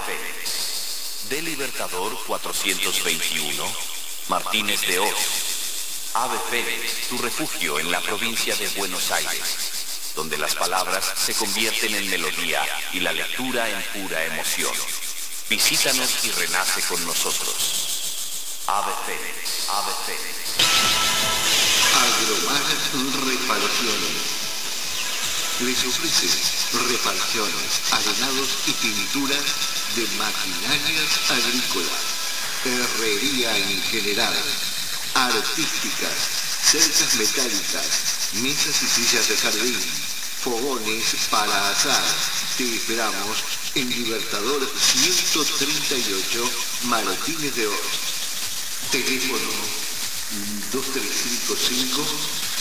Fénix. De Libertador 421, Martínez de Oz. Ave Fénix, tu refugio en la provincia de Buenos Aires, donde las palabras se convierten en melodía y la lectura en pura emoción. Visítanos y renace con nosotros. Ave Fénix, Ave Fénix. Agromar Reparaciones les ofrece reparaciones, arenados y pinturas de maquinarias agrícolas, herrería en general, artísticas, cercas metálicas, mesas y sillas de jardín, fogones para asar. Te esperamos en Libertador 138, Martínez de Oz. Teléfono 2355